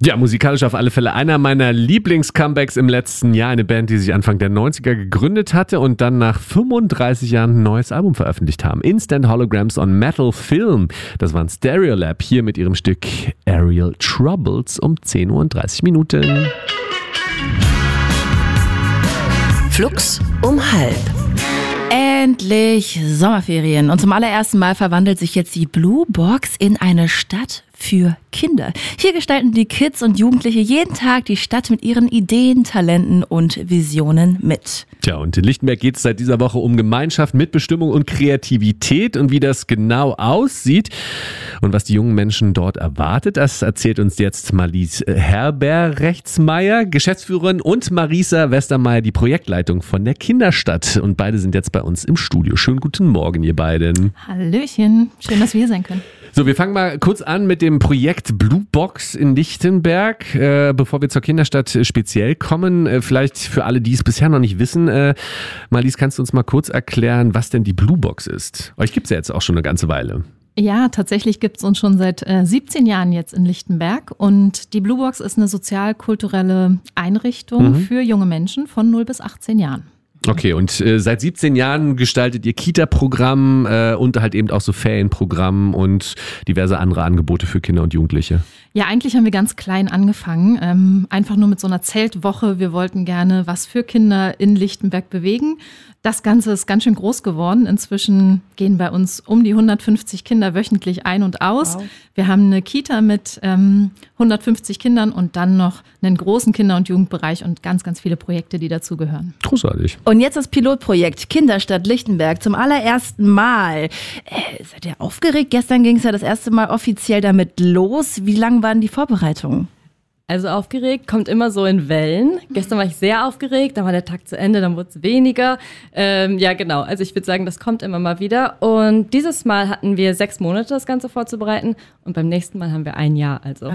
Ja, musikalisch auf alle Fälle einer meiner Lieblings-Comebacks im letzten Jahr. Eine Band, die sich Anfang der 90er gegründet hatte und dann nach 35 Jahren ein neues Album veröffentlicht haben. Instant Holograms on Metal Film. Das war ein Stereolab hier mit ihrem Stück Aerial Troubles um 10:30 Uhr. Flux um 12:30. Endlich Sommerferien. Und zum allerersten Mal verwandelt sich jetzt die Blue Box in eine Stadt für Kinder. Hier gestalten die Kids und Jugendliche jeden Tag die Stadt mit ihren Ideen, Talenten und Visionen mit. Tja, und in Lichtenberg geht es seit dieser Woche um Gemeinschaft, Mitbestimmung und Kreativität. Und wie das genau aussieht und was die jungen Menschen dort erwartet, das erzählt uns jetzt Marlies Herberrechtsmeier, Geschäftsführerin, und Marisa Westermeier, die Projektleitung von der Kinderstadt. Und beide sind jetzt bei uns im Studio. Schönen guten Morgen, ihr beiden. Hallöchen, schön, dass wir hier sein können. So, wir fangen mal kurz an mit dem Projekt Blue Box in Lichtenberg, bevor wir zur Kinderstadt speziell kommen. Vielleicht für alle, die es bisher noch nicht wissen, Marlies, kannst du uns mal kurz erklären, was denn die Blue Box ist? Euch gibt es ja jetzt auch schon eine ganze Weile. Ja, tatsächlich gibt es uns schon seit 17 Jahren jetzt in Lichtenberg. Und die Blue Box ist eine sozial-kulturelle Einrichtung für junge Menschen von 0 bis 18 Jahren. Okay, und seit 17 Jahren gestaltet ihr Kita-Programm und halt eben auch so Ferienprogramm und diverse andere Angebote für Kinder und Jugendliche. Ja, eigentlich haben wir ganz klein angefangen, einfach nur mit so einer Zeltwoche. Wir wollten gerne was für Kinder in Lichtenberg bewegen. Das Ganze ist ganz schön groß geworden. Inzwischen gehen bei uns um die 150 Kinder wöchentlich ein und aus. Wow. Wir haben eine Kita mit 150 Kindern und dann noch einen großen Kinder- und Jugendbereich und ganz, ganz viele Projekte, die dazugehören. Großartig. Und jetzt das Pilotprojekt Kinderstadt Lichtenberg zum allerersten Mal. Seid ihr aufgeregt? Gestern ging es ja das erste Mal offiziell damit los. Wie lang waren die Vorbereitungen? Also aufgeregt kommt immer so in Wellen. Gestern war ich sehr aufgeregt, dann war der Tag zu Ende, dann wurde es weniger. Ja, genau. Also ich würde sagen, das kommt immer mal wieder. Und dieses Mal hatten wir 6 Monate, das Ganze vorzubereiten. Und beim nächsten Mal haben wir 1 Jahr. Also.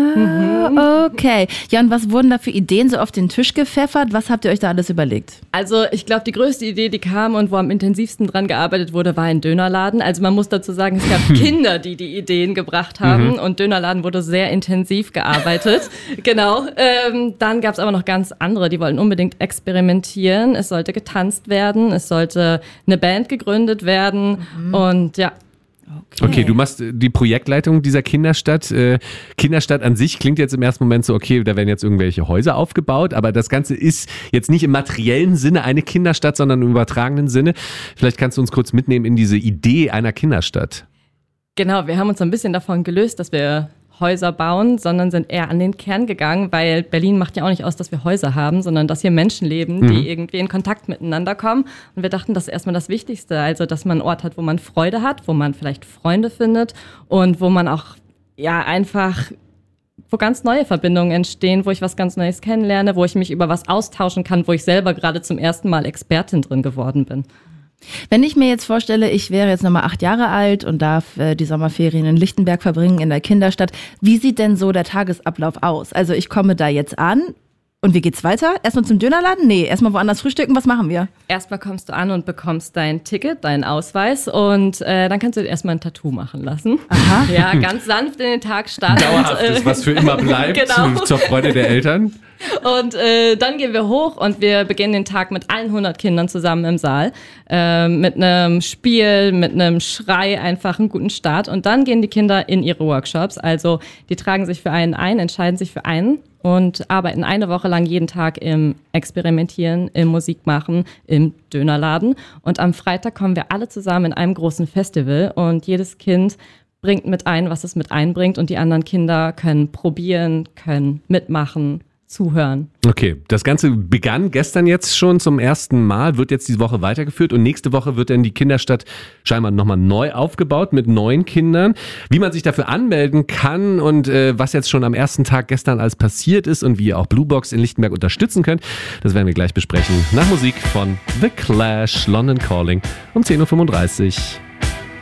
Okay. Ja, und was wurden da für Ideen so auf den Tisch gepfeffert? Was habt ihr euch da alles überlegt? Also ich glaube, die größte Idee, die kam und wo am intensivsten dran gearbeitet wurde, war ein Dönerladen. Also man muss dazu sagen, es gab Kinder, die die Ideen gebracht haben. Und Dönerladen wurde sehr intensiv gearbeitet. Genau, dann gab es aber noch ganz andere, die wollten unbedingt experimentieren. Es sollte getanzt werden, es sollte eine Band gegründet werden und ja. Okay, du machst die Projektleitung dieser Kinderstadt. Kinderstadt an sich klingt jetzt im ersten Moment so, okay, da werden jetzt irgendwelche Häuser aufgebaut, aber das Ganze ist jetzt nicht im materiellen Sinne eine Kinderstadt, sondern im übertragenen Sinne. Vielleicht kannst du uns kurz mitnehmen in diese Idee einer Kinderstadt. Genau, wir haben uns so ein bisschen davon gelöst, dass wir Häuser bauen, sondern sind eher an den Kern gegangen, weil Berlin macht ja auch nicht aus, dass wir Häuser haben, sondern dass hier Menschen leben, die irgendwie in Kontakt miteinander kommen. Und wir dachten, das ist erstmal das Wichtigste, also dass man einen Ort hat, wo man Freude hat, wo man vielleicht Freunde findet und wo man auch ja einfach, wo ganz neue Verbindungen entstehen, wo ich was ganz Neues kennenlerne, wo ich mich über was austauschen kann, wo ich selber gerade zum ersten Mal Expertin drin geworden bin. Wenn ich mir jetzt vorstelle, ich wäre jetzt nochmal 8 Jahre alt und darf die Sommerferien in Lichtenberg verbringen, in der Kinderstadt, wie sieht denn so der Tagesablauf aus? Also ich komme da jetzt an und wie geht's weiter? Erstmal zum Dönerladen? Nee, erstmal woanders frühstücken, was machen wir? Erstmal kommst du an und bekommst dein Ticket, deinen Ausweis und dann kannst du dir erstmal ein Tattoo machen lassen. Aha. Ja, ganz sanft in den Tag starten. Dauerhaftes, was für immer bleibt, genau. Zur Freude der Eltern. Und dann gehen wir hoch und wir beginnen den Tag mit allen 100 Kindern zusammen im Saal. Mit einem Spiel, mit einem Schrei, einfach einen guten Start. Und dann gehen die Kinder in ihre Workshops. Also die tragen sich für einen ein, entscheiden sich für einen und arbeiten eine Woche lang jeden Tag im Experimentieren, im Musikmachen, im Dönerladen. Und am Freitag kommen wir alle zusammen in einem großen Festival und jedes Kind bringt mit ein, was es mit einbringt. Und die anderen Kinder können probieren, können mitmachen, zuhören. Okay, das Ganze begann gestern jetzt schon zum ersten Mal, wird jetzt diese Woche weitergeführt und nächste Woche wird dann die Kinderstadt scheinbar nochmal neu aufgebaut mit neuen Kindern. Wie man sich dafür anmelden kann und was jetzt schon am ersten Tag gestern alles passiert ist und wie ihr auch Blue Box in Lichtenberg unterstützen könnt, das werden wir gleich besprechen. Nach Musik von The Clash, London Calling um 10:35 Uhr.